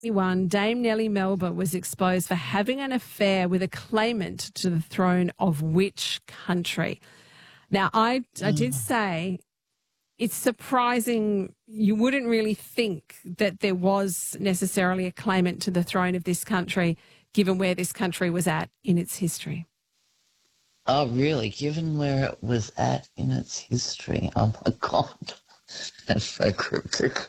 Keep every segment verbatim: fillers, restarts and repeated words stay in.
One, Dame Nellie Melba was exposed for having an affair with a claimant to the throne of which country? Now, I, I did say it's surprising. You wouldn't really think that there was necessarily a claimant to the throne of this country, given where this country was at in its history. Oh, really? Given where it was at in its history? Oh, my God. That's so cryptic.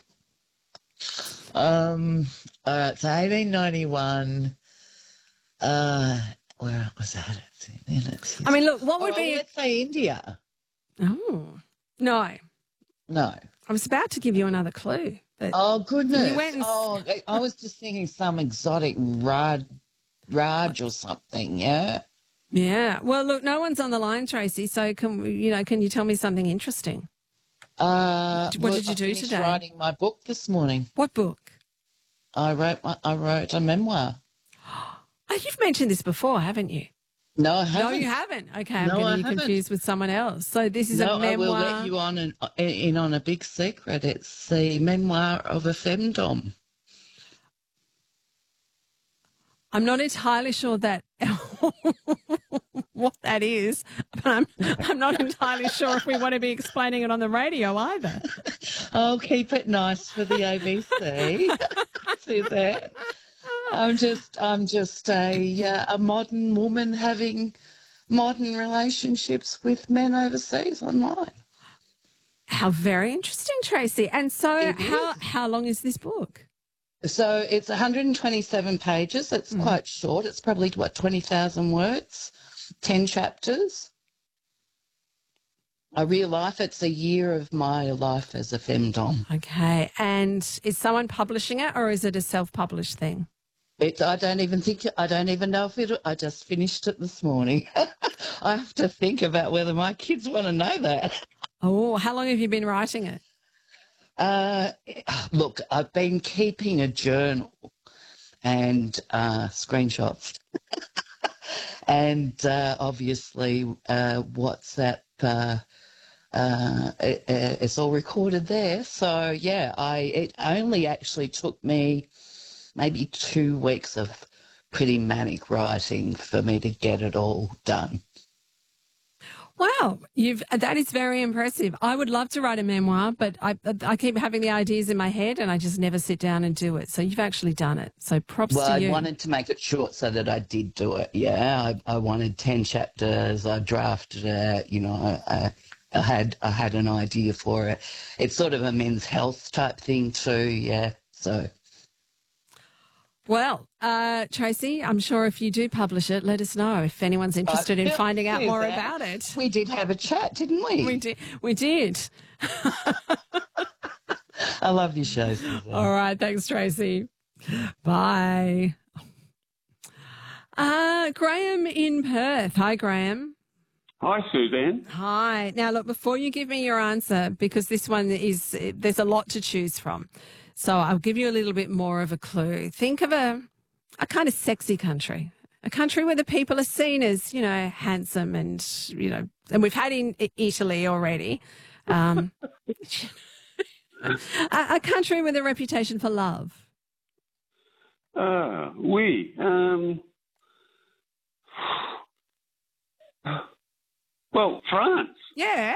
Um, all right, so eighteen ninety-one, uh, where was that? In its history? I mean, look, what would oh, be... Let's say India. Oh, no. No. I was about to give you another clue. But Oh, goodness. You went and... Oh, I was just thinking some exotic Raj, Raj or something, yeah? Yeah. Well, look, no one's on the line, Tracy, so can you know, can you tell me something interesting? Uh, what well, did you I do finished today? Writing my book this morning. What book? I wrote my, I wrote a memoir. Oh, you've mentioned this before, haven't you? No, I haven't. No, you haven't. Okay, I'm No, getting I you haven't. confused with someone else. So this is no, a memoir. I will let you on an, in on a big secret. It's the memoir of a femdom. I'm not entirely sure that what that is, but I'm I'm not entirely sure if we want to be explaining it on the radio either. I'll keep it nice for the A B C. See that? I'm just I'm just a uh, a modern woman having modern relationships with men overseas online. How very interesting, Tracy. And so, It how is. how long is this book? So it's one hundred twenty-seven pages. It's mm. quite short. It's probably, what, twenty thousand words, ten chapters. A real life. It's a year of my life as a femdom. Okay. And is someone publishing it or is it a self-published thing? It, I don't even think, I don't even know if it, I just finished it this morning. I have to think about whether my kids want to know that. Oh, how long have you been writing it? Uh, look, I've been keeping a journal and uh, screenshots and uh, obviously uh, WhatsApp, uh, uh, it, it's all recorded there. So, yeah, I it only actually took me maybe two weeks of pretty manic writing for me to get it all done. Wow, you've that is very impressive. I would love to write a memoir, but I I keep having the ideas in my head and I just never sit down and do it. So you've actually done it. So props well, to you. I wanted to make it short so that I did do it. Yeah, I, I wanted ten chapters. I drafted it. You know, I, I had I had an idea for it. It's sort of a men's health type thing too. Yeah, so. Well, uh, Tracy, I'm sure if you do publish it, let us know if anyone's interested in finding out more that. about it. We did have a chat, didn't we? We did. We did. I love your show, Suzanne. All right. Thanks, Tracy. Bye. Uh, Graham in Perth. Hi, Graham. Hi, Suzanne. Hi. Now, look, before you give me your answer, because this one is, there's a lot to choose from. So I'll give you a little bit more of a clue. Think of a, a kind of sexy country, a country where the people are seen as, you know, handsome and, you know, and we've had in Italy already. Um, a, a country with a reputation for love. Uh, oui. Um, well, France. Yeah.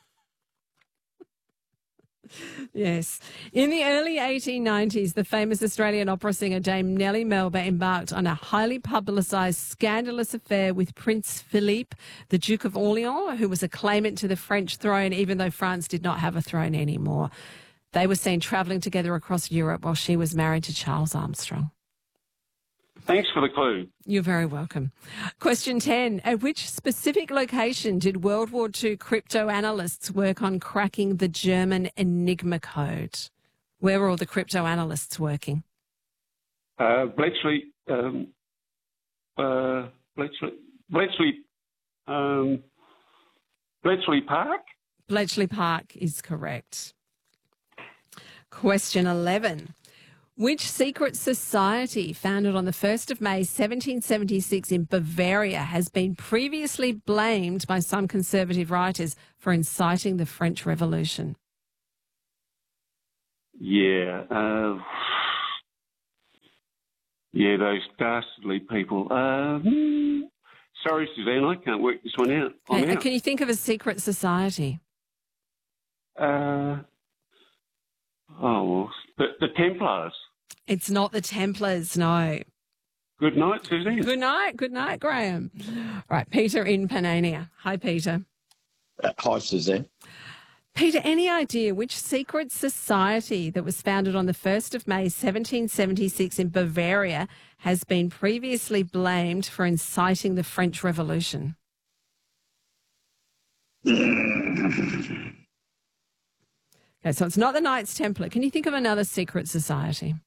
Yes. In the early eighteen nineties, the famous Australian opera singer Dame Nellie Melba embarked on a highly publicised scandalous affair with Prince Philippe, the Duke of Orleans, who was a claimant to the French throne, even though France did not have a throne anymore. They were seen travelling together across Europe while she was married to Charles Armstrong. Thanks for the clue. You're very welcome. Question ten. At which specific location did World War Two crypto analysts work on cracking the German Enigma code? Where were all the crypto analysts working? Uh, Bletchley, um, uh, Bletchley, Bletchley, um, Bletchley Park? Bletchley Park is correct. Question eleven. Which secret society, founded on the first of May seventeen seventy-six in Bavaria, has been previously blamed by some conservative writers for inciting the French Revolution? Yeah. Uh, Yeah, those dastardly people. Uh, hmm, sorry, Suzanne, I can't work this one out. I'm Can, out. can you think of a secret society? Uh, oh, well, the, the Templars. It's not the Templars, no. Good night, Suzanne. Good night. Good night, Graham. Right, Peter in Panania. Hi, Peter. Uh, hi, Suzanne. Peter, any idea which secret society that was founded on the first of May seventeen seventy-six in Bavaria has been previously blamed for inciting the French Revolution? Okay, so it's not the Knights Templar. Can you think of another secret society?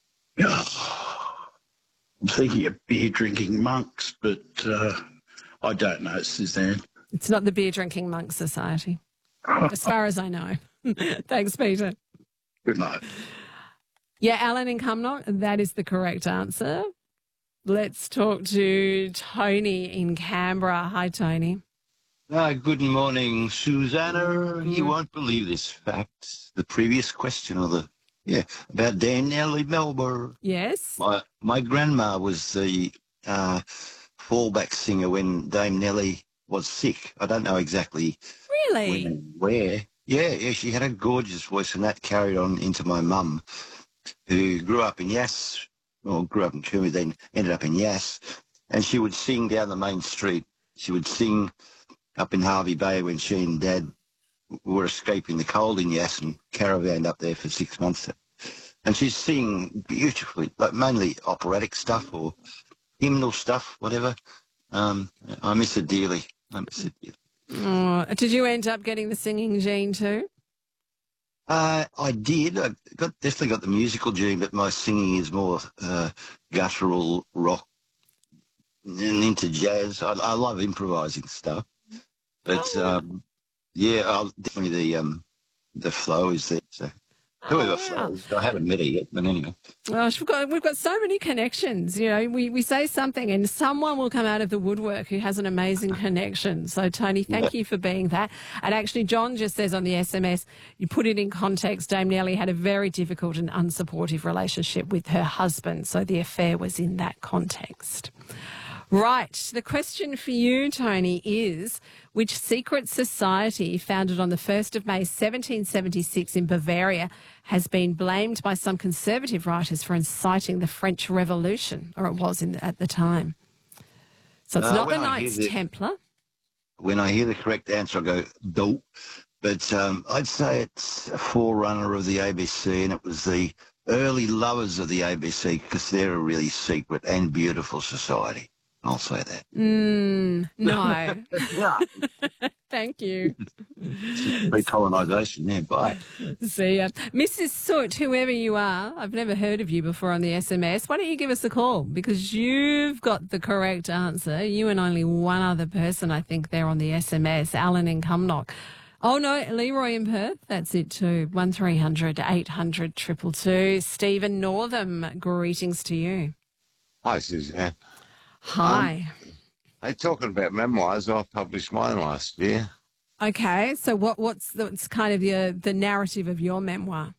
I'm thinking of beer-drinking monks, but uh, I don't know, Suzanne. It's not the Beer Drinking Monks Society, as far as I know. Thanks, Peter. Good night. Yeah, Alan in Cumnock, that is the correct answer. Let's talk to Tony in Canberra. Hi, Tony. Uh, good morning, Susanna. You won't believe this fact. The previous question, or the yeah, about Dame Nellie Melba. Yes. My my grandma was the uh, fallback singer when Dame Nellie was sick. I don't know exactly Really? when and where. Yeah, yeah, she had a gorgeous voice, and that carried on into my mum, who grew up in Yass, or grew up in Coombe, then ended up in Yass, and she would sing down the main street. She would sing up in Harvey Bay when she and Dad were escaping the cold in Yass and caravanned up there for six months. And she'd sing beautifully, but mainly operatic stuff or hymnal stuff, whatever. Um, I miss her dearly. I miss her dearly. Oh, did you end up getting the singing gene too? Uh, I did. I got definitely got the musical gene, but my singing is more uh, guttural rock and into jazz. I, I love improvising stuff, but Oh. um, yeah, I'll, definitely the um, the flow is there. So whoever wow. flows, I haven't met her yet, but anyway. Gosh, we've got, we've got so many connections. You know, we, we say something and someone will come out of the woodwork who has an amazing connection. So, Tony, thank you for being that. And actually, John just says on the S M S, you put it in context, Dame Nellie had a very difficult and unsupportive relationship with her husband. So the affair was in that context. Right. The question for you, Tony, is which secret society founded on the first of May seventeen seventy-six in Bavaria has been blamed by some conservative writers for inciting the French Revolution, or it was in, at the time? So it's Uh, not the when I hear Knights the- Templar. When I hear the correct answer, I go, dope. But um, I'd say it's a forerunner of the A B C, and it was the early lovers of the A B C, because they're a really secret and beautiful society. I'll say that. Mm, no. Yeah. Thank you. Recolonisation, yeah, bye. See ya. Missus Soot, whoever you are, I've never heard of you before on the S M S. Why don't you give us a call? Because you've got the correct answer. You and only one other person, I think, there on the S M S, Alan in Cumnock. Oh, no, Leroy in Perth. That's it too. one three hundred eight hundred two two two. Stephen Northam, greetings to you. Hi, Suzanne. Hi. Hey, talking about memoirs, I published mine last year. Okay, so what, what's, the, what's kind of the, the narrative of your memoir?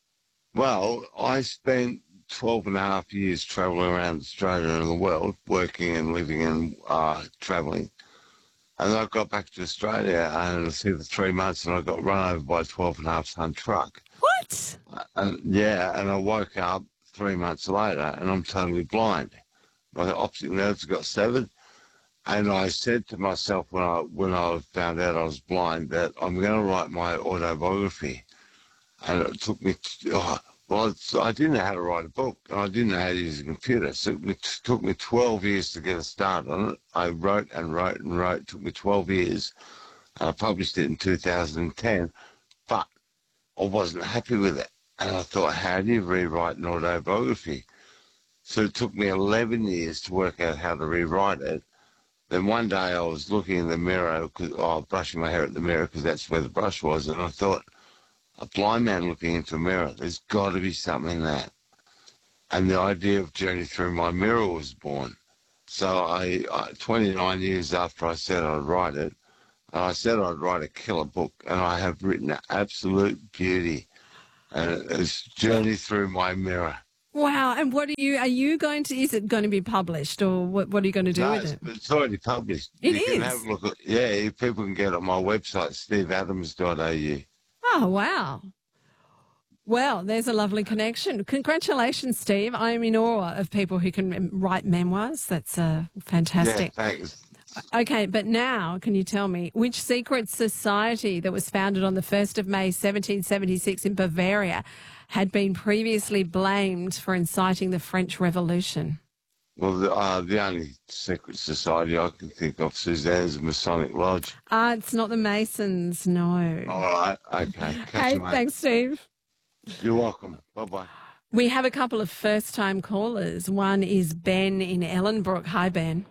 Well, I spent twelve and a half years travelling around Australia and the world, working and living and uh, travelling. And I got back to Australia and it's here for three months and I got run over by a twelve and a half ton truck. What? And yeah, and I woke up three months later and I'm totally blind. My optic nerves got severed. And I said to myself when I when I found out I was blind that I'm going to write my autobiography. And it took me, oh, well, it's, I didn't know how to write a book, and I didn't know how to use a computer. So it took me, it took me twelve years to get a start on it. I wrote and wrote and wrote. It took me twelve years. And I published it in two thousand ten, but I wasn't happy with it. And I thought, how do you rewrite an autobiography? So it took me eleven years to work out how to rewrite it. Then one day I was looking in the mirror, cause, oh, I was brushing my hair at the mirror because that's where the brush was, and I thought, a blind man looking into a mirror, there's got to be something in that. And the idea of Journey Through My Mirror was born. So I, I twenty-nine years after I said I'd write it, I said I'd write a killer book, and I have written absolute beauty. And it's Journey Through My Mirror. Wow. And what are you, are you going to, is it going to be published or what, what are you going to do No, with it's, it? it's already published. It you can is? have a look at, yeah, people can get it on my website, steve adams dot a u. Oh, wow. Well, there's a lovely connection. Congratulations, Steve. I am in awe of people who can write memoirs. That's uh, fantastic. Yeah, thanks. Okay, but now can you tell me which secret society that was founded on the first of May seventeen seventy-six in Bavaria had been previously blamed for inciting the French Revolution? Well, the, uh, the only secret society I can think of, Suzanne, is Masonic Lodge. Ah, it's not the Masons, no. All right, okay. Catch Hey, you, mate. thanks, Steve. You're welcome. Bye-bye. We have a couple of first-time callers. One is Ben in Ellenbrook. Hi, Ben.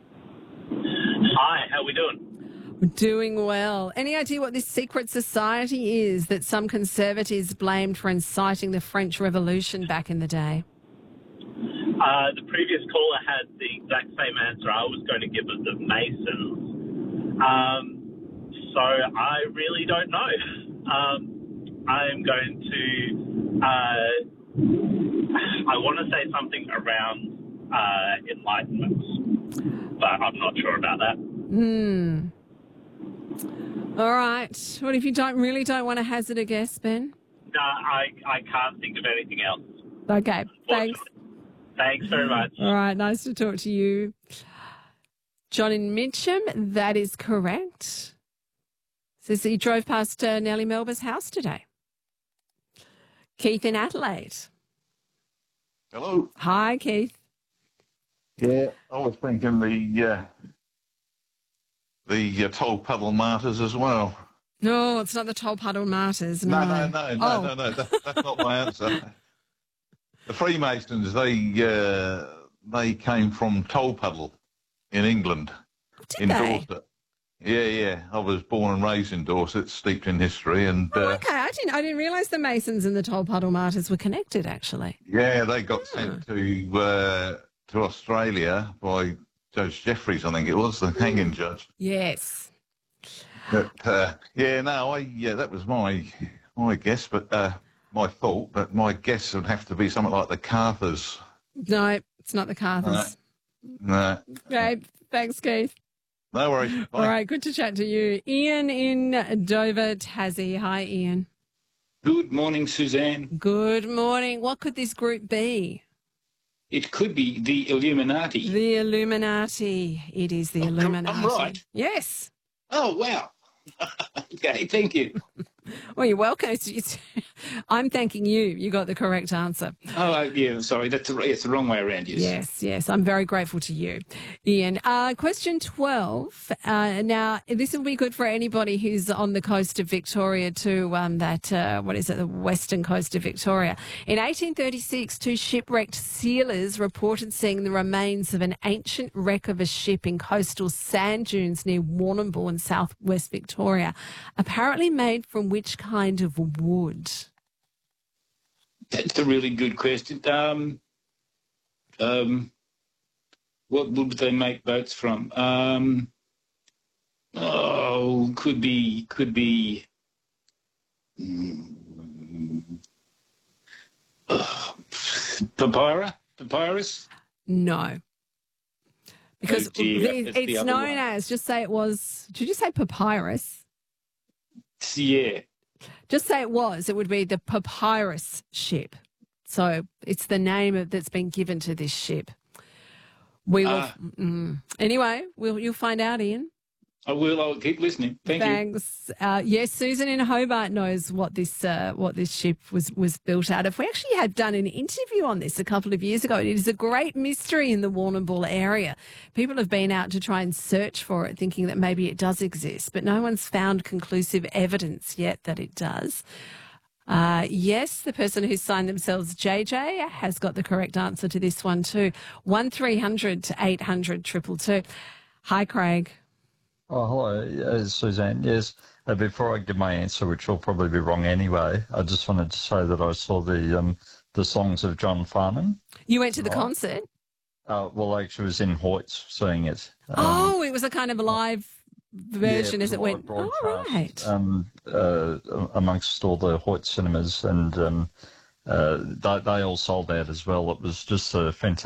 Hi, how we doing? We're doing well. Any idea what this secret society is that some conservatives blamed for inciting the French Revolution back in the day? Uh, the previous caller had the exact same answer I was going to give of the Masons. Um, so I really don't know. Um, I'm going to, uh, I want to say something around uh, Enlightenment, but I'm not sure about that. Hmm. All right. What if you don't really don't want to hazard a guess, Ben? No, I, I can't think of anything else. Okay. Thanks. Thanks very much. All right. Nice to talk to you. John in Mitcham, that is correct. Says that he drove past uh, Nellie Melba's house today. Keith in Adelaide. Hello. Hi, Keith. Yeah, I was thinking the uh, the uh, Toll Puddle Martyrs as well. No, it's not the Toll Puddle Martyrs. No, No, no, no, no, Oh. no, no. That, that's not my answer. The Freemasons, they uh, they came from Toll Puddle in England, Did in they? Dorset. Yeah, yeah. I was born and raised in Dorset, steeped in history, and Oh, uh, okay. I didn't. I didn't realise the Masons and the Toll Puddle Martyrs were connected. Actually. yeah, they got sent to uh, to Australia by Judge Jeffreys, I think it was, the hanging judge. Yes. But, uh, yeah, no, I yeah, that was my my guess, but uh, my thought. But my guess would have to be something like the Carthers. No, it's not the Carthers. No, Okay. Thanks, Keith. no worries. Bye. All right. Good to chat to you, Ian in Dover, Tassie. Hi, Ian. Good morning, Suzanne. Good morning. What could this group be? It could be the Illuminati. The Illuminati. It is the Oh, I'm- I'm Illuminati. right. Yes. Oh, wow. Okay, thank you. Well, you're welcome. It's, it's, I'm thanking you. You got the correct answer. Oh, uh, yeah, sorry, that's the, it's the wrong way around, yes. Yes, yes. I'm very grateful to you, Ian. Uh, question twelve. Uh, now, this will be good for anybody who's on the coast of Victoria too, um, that, uh, what is it, the western coast of Victoria. In eighteen thirty-six, two shipwrecked sealers reported seeing the remains of an ancient wreck of a ship in coastal sand dunes near Warrnambool in southwest Victoria, apparently made from which kind of wood? That's a really good question. Um, um, what would they make boats from? Um, oh, could be, could be. Mm, uh, papyrus? Papyrus? No. Because Oh, dear, the- that's the it's other known one. as, just say it was, did you say papyrus? Yeah. Just say it was, it would be the papyrus ship. So it's the name of, that's been given to this ship. We will, Ah. mm, anyway, we'll, you'll find out, Ian. I will. I'll keep listening. Thank you. Thanks. Uh, yes, Susan in Hobart knows what this uh, what this ship was was built out of. We actually had done an interview on this a couple of years ago. It is a great mystery in the Warrnambool area. People have been out to try and search for it, thinking that maybe it does exist, but no one's found conclusive evidence yet that it does. Uh, yes, the person who signed themselves J J has got the correct answer to this one too. one three hundred to eight hundred two two two. Hi, Craig. Oh, hello, uh, Suzanne. Yes, uh, before I give my answer, which will probably be wrong anyway, I just wanted to say that I saw the um, the songs of John Farnham. You went to the Right. concert? Uh, well, I actually was in Hoyts seeing it. Um, Oh, it was a kind of a live version yeah, as it live went. broadcast, All right. Um, uh, amongst all the Hoyt cinemas, and um, uh, they, they all sold out as well. It was just a fantastic